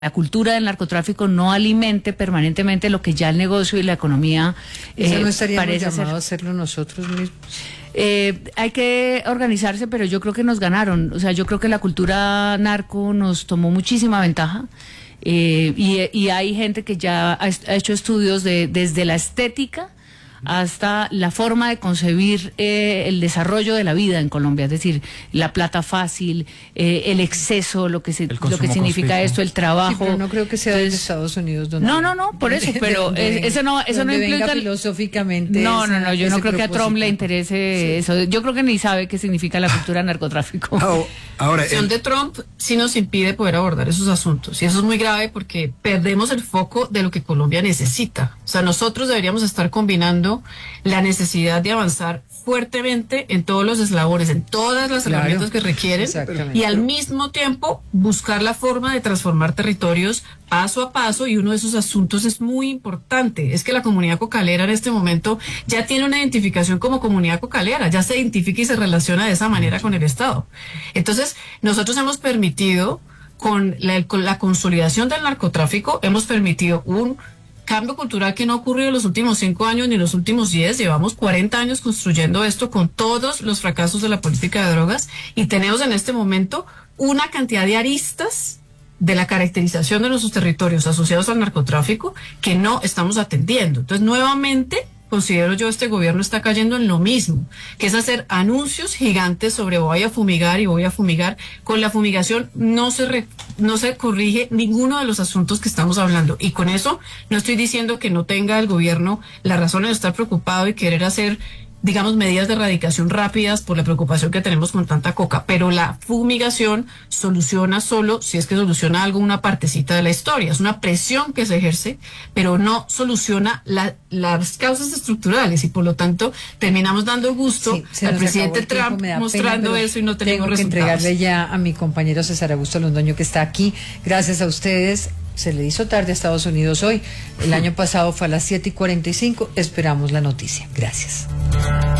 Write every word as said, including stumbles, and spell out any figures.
la cultura del narcotráfico no alimente permanentemente lo que ya el negocio y la economía ¿Eso eh, no estaríamos parece llamados ser. a hacerlo nosotros mismos? Eh, hay que organizarse, pero yo creo que nos ganaron. O sea, yo creo que la cultura narco nos tomó muchísima ventaja. Eh, y, y hay gente que ya ha, ha hecho estudios de desde la estética hasta la forma de concebir eh, el desarrollo de la vida en Colombia, es decir, la plata fácil, eh, el exceso, lo que se, lo que significa conspicuo. esto, el trabajo. Sí, pero no creo que sea de Entonces, Estados Unidos donde no, no, no, por eso, pero de, de, es, eso no, eso no implica venga filosóficamente. No, esa, no, no, yo no creo propósito. que a Trump le interese sí. eso. Yo creo que ni sabe qué significa la cultura narcotráfico. Oh, ahora, la acción el... de Trump sí nos impide poder abordar esos asuntos y eso es muy grave porque perdemos el foco de lo que Colombia necesita. O sea, nosotros deberíamos estar combinando la necesidad de avanzar fuertemente en todos los eslabones, en todas las claro, herramientas que requieren y al mismo tiempo buscar la forma de transformar territorios paso a paso, y uno de esos asuntos es muy importante, es que la comunidad cocalera en este momento ya tiene una identificación como comunidad cocalera, ya se identifica y se relaciona de esa manera con el Estado. Entonces, nosotros hemos permitido, con la, con la consolidación del narcotráfico, hemos permitido un cambio cultural que no ha ocurrido en los últimos cinco años ni en los últimos diez. Llevamos cuarenta años construyendo esto con todos los fracasos de la política de drogas y tenemos en este momento una cantidad de aristas de la caracterización de nuestros territorios asociados al narcotráfico que no estamos atendiendo. Entonces, nuevamente, considero yo, este gobierno está cayendo en lo mismo, que es hacer anuncios gigantes sobre voy a fumigar y voy a fumigar. Con la fumigación no se re, no se corrige ninguno de los asuntos que estamos hablando. Y con eso no estoy diciendo que no tenga el gobierno la razón de estar preocupado y querer hacer, digamos, medidas de erradicación rápidas por la preocupación que tenemos con tanta coca, pero la fumigación soluciona solo, si es que soluciona algo, una partecita de la historia, es una presión que se ejerce, pero no soluciona la, las causas estructurales y por lo tanto terminamos dando gusto sí, al presidente Trump tiempo, mostrando pena, eso y no tenemos tengo que resultados. Entregarle ya a mi compañero César Augusto Londoño, que está aquí, gracias a ustedes. Se le hizo tarde a Estados Unidos hoy. El año pasado fue a las siete y cuarenta y cinco. Esperamos la noticia. Gracias.